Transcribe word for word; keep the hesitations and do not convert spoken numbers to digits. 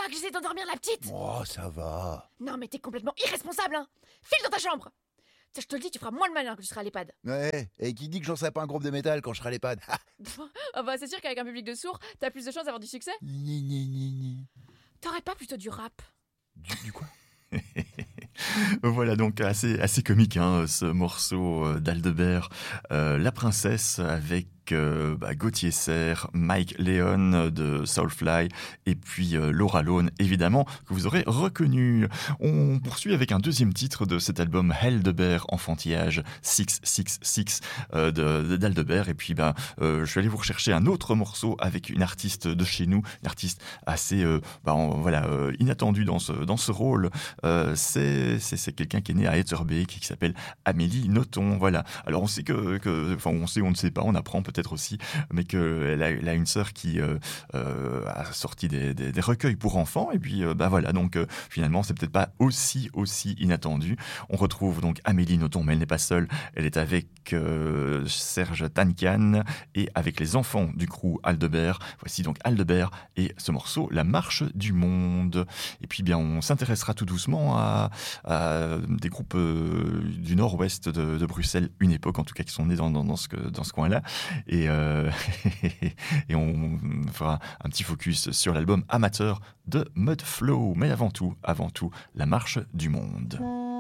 que j'essaie d'endormir la petite. Oh, ça va. Non mais t'es complètement irresponsable, hein. File dans ta chambre. Tiens, je te le dis, tu feras moins le malin que tu seras à l'EHPAD. Ouais, et qui dit que j'en serai pas un groupe de métal quand je serai à l'EHPAD? Ah bah c'est sûr qu'avec un public de sourds, t'as plus de chances d'avoir du succès. Gni, gni, gni, gni. T'aurais pas plutôt du rap? Du, du quoi? Voilà donc assez, assez comique hein, ce morceau d'Aldebert, euh, La Princesse avec euh, bah, Gauthier Serre, Mike Leon de Soulfly et puis euh, Laura Lone évidemment que vous aurez reconnu. On poursuit avec un deuxième titre de cet album Aldebert Enfantillage six six six euh, de, de, d'Aldebert et puis bah, euh, je suis allé vous rechercher un autre morceau avec une artiste de chez nous, une artiste assez euh, bah, en, voilà, euh, inattendue dans ce, dans ce rôle. Euh, c'est, c'est, c'est quelqu'un qui est né à Etterbeek qui s'appelle Amélie Nothomb. Voilà. Alors on sait que, que, enfin on sait, on ne sait pas, on apprend peut-être aussi, mais qu'elle a, elle a une sœur qui euh, euh, a sorti des, des, des recueils pour enfants. Et puis euh, bah voilà. Donc euh, finalement c'est peut-être pas aussi aussi inattendu. On retrouve donc Amélie Nothomb, mais elle n'est pas seule. Elle est avec euh, Serge Tankian et avec les enfants du crew Aldebert. Voici donc Aldebert et ce morceau La Marche du Monde. Et puis bien on s'intéressera tout doucement à, à des groupes euh, du nord-ouest de, de Bruxelles, une époque en tout cas, qui sont nés dans, dans, dans ce, dans ce coin-là. Et, euh, et on fera un petit focus sur l'album Amateur de Mudflow. Mais avant tout, avant tout, La Marche du Monde.